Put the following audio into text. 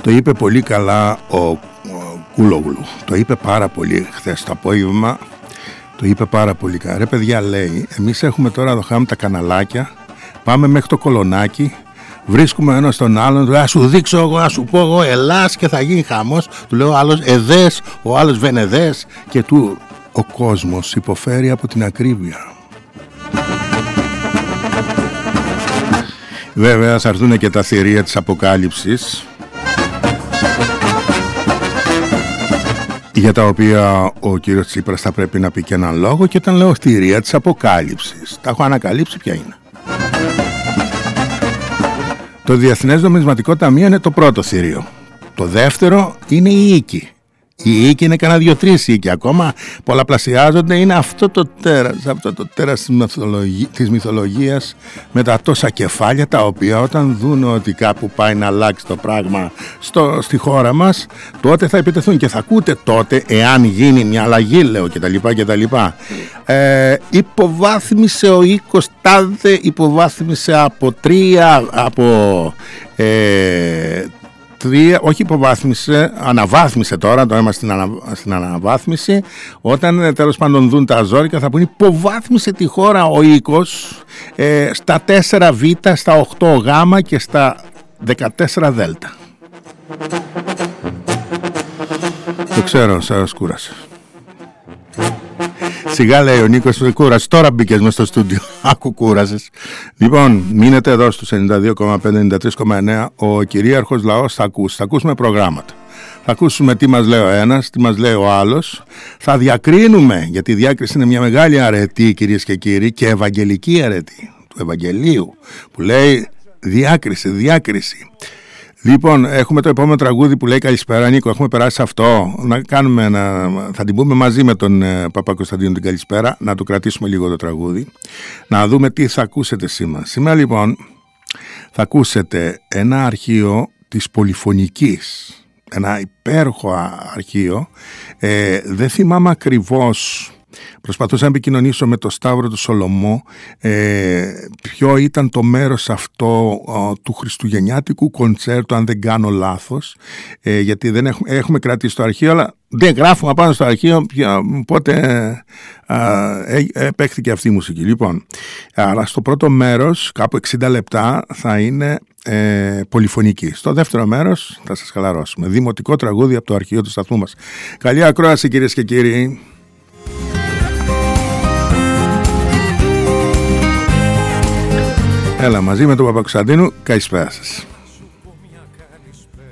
Το είπε πολύ καλά ο Κούλογλου. Το είπε πάρα πολύ χθες το απόγευμα. Το είπε πάρα πολύ καλά. Ρε παιδιά, λέει, εμείς έχουμε τώρα εδώ χάμε τα καναλάκια, πάμε μέχρι το Κολονάκι, βρίσκουμε ένας τον άλλον, του σου δείξω εγώ, να σου πω εγώ, Ελλάς και θα γίνει χαμός. Του λέω ο άλλος εδές, ο άλλος βενεδές, και ο κόσμος υποφέρει από την ακρίβεια. Βέβαια θα έρθουν και τα θηρία της αποκάλυψης, για τα οποία ο κύριος Τσίπρας θα πρέπει να πει και έναν λόγο, και όταν λέω θηρία της αποκάλυψης, τα έχω ανακαλύψει ποια είναι. Το Διεθνές Νομισματικό Ταμείο είναι το πρώτο θηρίο. Το δεύτερο είναι η οίκη. Η οίκη είναι κανένα 2-3 οίκοι ακόμα, πολλαπλασιάζονται, είναι αυτό το τέρας της μυθολογίας με τα τόσα κεφάλια, τα οποία όταν δουν ότι κάπου πάει να αλλάξει το πράγμα στη χώρα μας, τότε θα επιτεθούν και θα ακούτε τότε, εάν γίνει μια αλλαγή, λέω, κτλ. Υποβάθμισε ο οίκος τάδε, υποβάθμισε από 3, όχι υποβάθμισε, αναβάθμισε τώρα είμαστε στην αναβάθμιση. Όταν τέλος πάντων δουν τα ζόρικα θα πούνε υποβάθμισε τη χώρα ο οίκος στα 4Β, στα 8Γ και στα 14Δ. Το ξέρω, σας κούρασε. Σιγά, λέει ο Νίκος, κούρασε. Τώρα μπήκες μες στο στούντιο. Άκου, κούρασες. Λοιπόν, μείνετε εδώ στους 92,5-93,9. Ο κυρίαρχος λαός θα ακούσει. Θα ακούσουμε προγράμματα. Θα ακούσουμε τι μας λέει ο ένας, τι μας λέει ο άλλος. Θα διακρίνουμε, γιατί η διάκριση είναι μια μεγάλη αρετή, κυρίες και κύριοι, και ευαγγελική αρετή του Ευαγγελίου, που λέει διάκριση. Λοιπόν, έχουμε το επόμενο τραγούδι που λέει καλησπέρα, Νίκο. Έχουμε περάσει αυτό. Θα την πούμε μαζί με τον Παπακοσταντίνο την καλησπέρα. Να το κρατήσουμε λίγο το τραγούδι. Να δούμε τι θα ακούσετε σήμερα. Σήμερα λοιπόν θα ακούσετε ένα αρχείο της πολυφωνικής. Ένα υπέροχο αρχείο. Δεν θυμάμαι ακριβώς. Προσπαθούσα να επικοινωνήσω με το Σταύρο του Σολομό ποιο ήταν το μέρος αυτό του χριστουγεννιάτικου κοντσέρτου, αν δεν κάνω λάθος, γιατί δεν έχουμε κρατήσει το αρχείο, αλλά δεν γράφουμε πάνω στο αρχείο πότε παίχθηκε αυτή η μουσική. Λοιπόν, αλλά στο πρώτο μέρος, κάπου 60 λεπτά, θα είναι πολυφωνική. Στο δεύτερο μέρος θα σας χαλαρώσουμε. Δημοτικό τραγούδι από το αρχείο του σταθμού μας. Καλή ακρόαση, κυρίες και κύριοι. Έλα μαζί με τον Παπακοσταντίνου, καλησπέρα σας.